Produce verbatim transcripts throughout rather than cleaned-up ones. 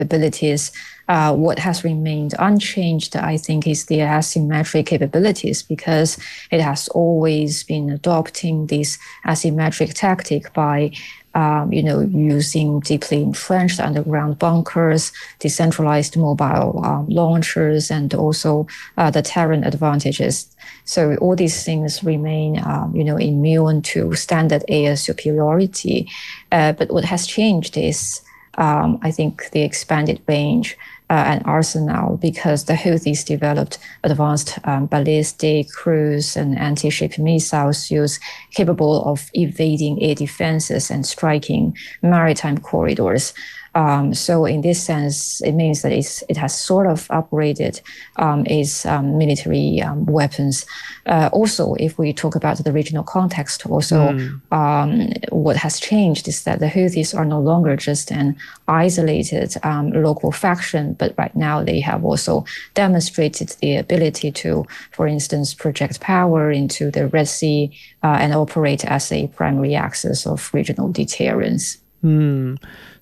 capabilities. Uh, what has remained unchanged, I think, is the asymmetric capabilities, because it has always been adopting this asymmetric tactic by Um, you know, using deeply entrenched underground bunkers, decentralized mobile um, launchers, and also uh, the terrain advantages. So all these things remain, um, you know, immune to standard air superiority. Uh, but what has changed is, um, I think, the expanded range uh, and arsenal, because the Houthis developed advanced um, ballistic, cruise, and anti-ship missile suits capable of evading air defenses and striking maritime corridors. Um, so in this sense, it means that it's, it has sort of upgraded um, its um, military um, weapons. Uh, also, if we talk about the regional context, also mm. um, what has changed is that the Houthis are no longer just an isolated um, local faction, but right now they have also demonstrated the ability to, for instance, project power into the Red Sea uh, and operate as a primary axis of regional deterrence. Hmm.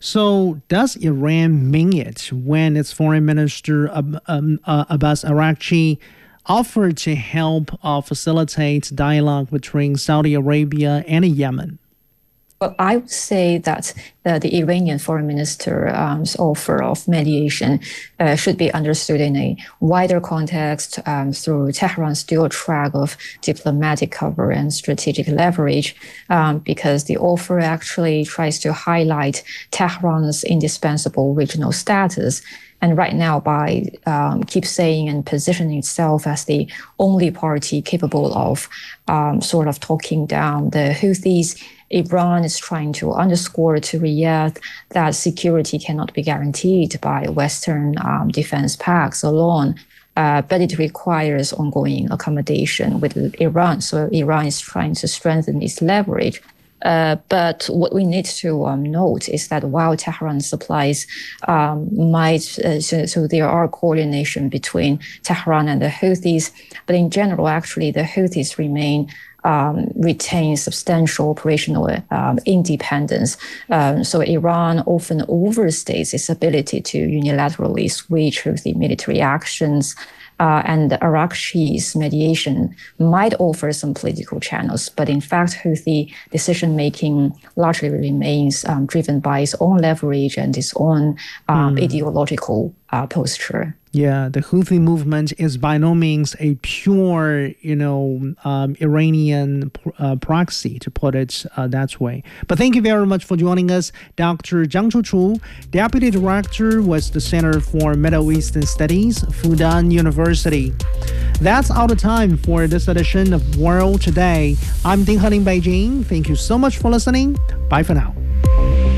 So does Iran mean it when its foreign minister um, um, uh, Abbas Araghchi offered to help uh, facilitate dialogue between Saudi Arabia and Yemen? Well, I would say that uh, the Iranian foreign minister's um, offer of mediation uh, should be understood in a wider context um, through Tehran's dual track of diplomatic cover and strategic leverage, um, because the offer actually tries to highlight Tehran's indispensable regional status. And right now, by um, keep saying and positioning itself as the only party capable of um, sort of talking down the Houthis, Iran is trying to underscore to Riyadh that security cannot be guaranteed by Western um, defense pacts alone, uh, but it requires ongoing accommodation with Iran. So Iran is trying to strengthen its leverage. Uh, but what we need to um, note is that while Tehran supplies um, might, uh, so, so there are coordination between Tehran and the Houthis, but in general, actually, the Houthis remain Um, retain substantial operational um, independence. Um, so Iran often overstates its ability to unilaterally switch with the military actions. Uh, and Araghchi's mediation might offer some political channels, but in fact, Houthi decision-making largely remains um, driven by its own leverage and its own um, mm. ideological uh, posture. Yeah, the Houthi movement is by no means a pure, you know, um, Iranian uh, proxy, to put it uh, that way. But thank you very much for joining us, Doctor Zhang Chuchu, Deputy Director with the Center for Middle Eastern Studies, Fudan University. That's all the time for this edition of World Today. I'm Ding He in Beijing. Thank you so much for listening. Bye for now.